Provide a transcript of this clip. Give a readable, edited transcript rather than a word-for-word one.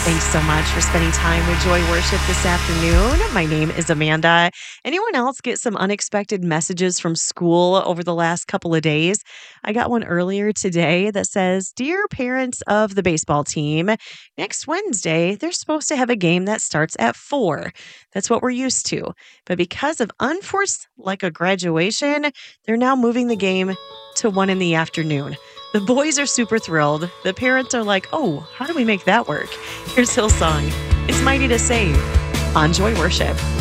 Thanks so much for spending time with Joy Worship this afternoon. My name is Amanda. Anyone else get some unexpected messages from school over the last couple of days? I got one earlier today that says, "Dear parents of the baseball team, next Wednesday, they're supposed to have a game that starts at 4. That's what we're used to. But because of unforced, like a graduation, they're now moving the game to 1 in the afternoon. The boys are super thrilled. The parents are like, oh, how do we make that work? Here's Hillsong. It's mighty to save on Joy Worship.